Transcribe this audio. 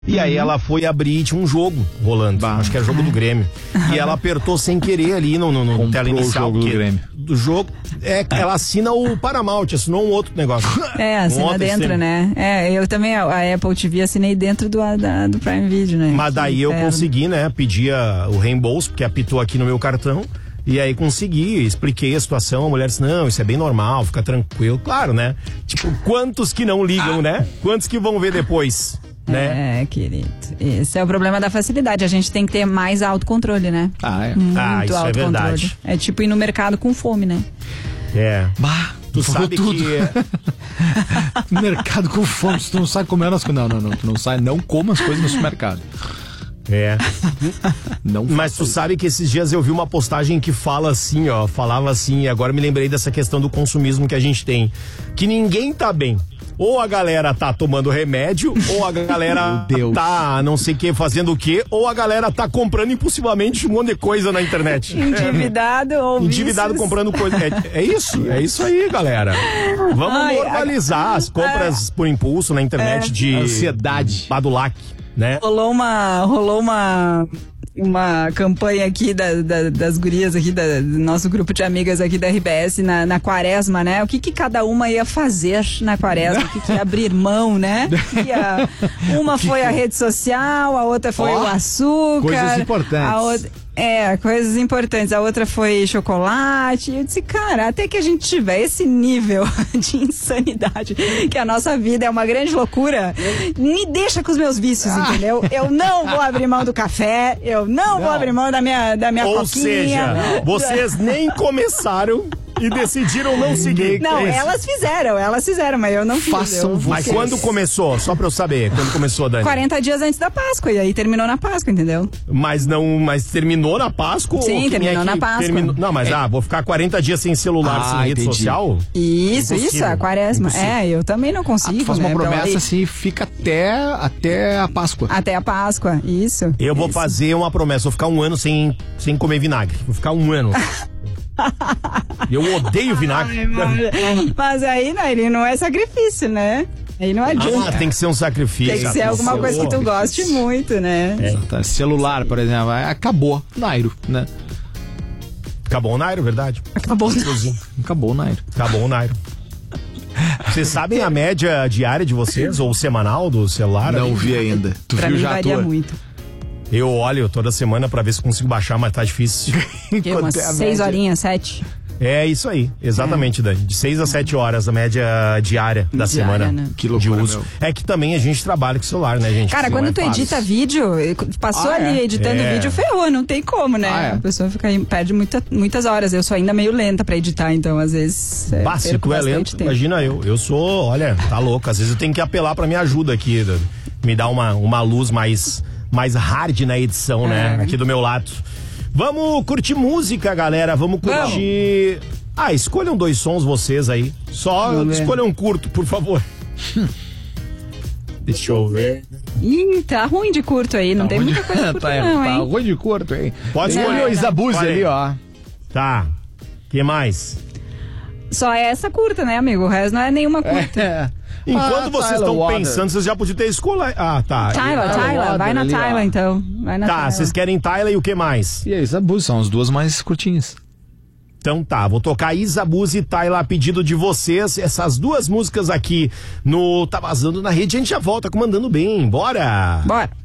E aí ela foi abrir e tinha um jogo rolando. Acho que era jogo do Grêmio. E ela apertou sem querer ali no tela inicial. O jogo do Grêmio. Do jogo. Ela assina o Paramount, assinou um outro negócio. Assina dentro, né? Eu também, a Apple TV, assinei dentro do Prime Video, né? Mas daí eu consegui, né? Pedia o reembolso, porque apitou aqui no meu cartão. E aí consegui, expliquei a situação, a mulher disse, não, isso é bem normal, fica tranquilo. Claro, né? Tipo, quantos que não ligam, né? Quantos que vão ver depois? Né? Querido. Esse é o problema da facilidade. A gente tem que ter mais autocontrole, né? Muito isso autocontrole. É verdade. É tipo ir no mercado com fome, né? Tu sabe tudo. Que mercado com fome, tu não sabe comer as coisas. Não, tu não sai, não coma as coisas no supermercado. Não. Mas tu sabe que esses dias eu vi uma postagem que falava assim, agora me lembrei dessa questão do consumismo que a gente tem, que ninguém tá bem. Ou a galera tá tomando remédio, ou a galera tá não sei o que, fazendo o que, ou a galera tá comprando impulsivamente um monte de coisa na internet. Endividado ou Endividado comprando coisa. É isso aí, galera. Vamos normalizar as compras por impulso na internet de ansiedade. Badulac, né? Rolou uma campanha aqui das gurias aqui do nosso grupo de amigas aqui da RBS na quaresma, né? O que cada uma ia fazer na quaresma, o que ia abrir mão, né? Uma foi a rede social, a outra foi o açúcar. Coisas importantes. A outra, coisas importantes. A outra foi chocolate. Eu disse, cara, até que a gente tiver esse nível de insanidade, que a nossa vida é uma grande loucura, me deixa com os meus vícios, entendeu? Eu não vou abrir mão do café, eu não vou abrir mão da minha Ou coquinha. Seja, vocês nem começaram e decidiram não seguir. Não, elas fizeram, mas eu não fiz. Mas quando começou? Só pra eu saber, quando começou, Dani? 40 dias antes da Páscoa, e aí terminou na Páscoa, entendeu? Mas terminou na Páscoa? Sim, terminou na Páscoa. Não, mas vou ficar 40 dias sem celular, sem rede social? Isso, a quaresma. Eu também não consigo. Faz uma promessa assim, fica até a Páscoa. Até a Páscoa, isso. Eu vou fazer uma promessa, vou ficar um ano sem comer vinagre. Vou ficar um ano. Eu odeio vinagre. Mas aí, Nairi, não é sacrifício, né? Aí não adianta. Tem que ser um sacrifício. Tem que ser alguma coisa que tu goste muito, né? Celular, por exemplo, acabou Nairo, né? Acabou o Nairo, verdade. Acabou o Nairo. Vocês sabem a média diária de vocês, ou semanal do celular? Não vi ainda. Tu pra viu mim já varia muito. Eu olho toda semana pra ver se consigo baixar, mas tá difícil. Umas 6 horinhas, 7. É isso aí, exatamente, Dani. De 6 a 7 horas a média diária da semana, né? Que loucura, de uso. meu. É que também a gente trabalha com celular, né, gente? Cara, quando tu edita vídeo, passou ali editando vídeo, ferrou, não tem como, né? A pessoa perde muitas horas. Eu sou ainda meio lenta pra editar, então às vezes. Se tu é lento, tempo. Imagina eu sou, olha, tá louco. Às vezes eu tenho que apelar pra minha ajuda aqui, me dar uma luz mais hard na edição, né? Aqui do meu lado. Vamos curtir música, galera. Vamos curtir. Escolham 2 sons vocês aí. Só escolham um curto, por favor. Deixa eu ver. Ih, tá ruim de curto aí. Não tem muita coisa curta, não, hein? Tá ruim de curto, hein? Pode escolher o Isabuzi ali, ó. Tá. Que mais? Só essa curta, né, amigo? O resto não é nenhuma curta. Enquanto vocês estão pensando, vocês já podiam ter escolhido. Tá. Tyler, vai na Tyler, então. Vocês querem Tyler e o que mais? E a Isabuzi, são as duas mais curtinhas. Então tá, vou tocar Isabuzi e Tyler a pedido de vocês. Essas 2 músicas aqui no Tá Vazando na Rede. A gente já volta com Mandando Bem. Bora!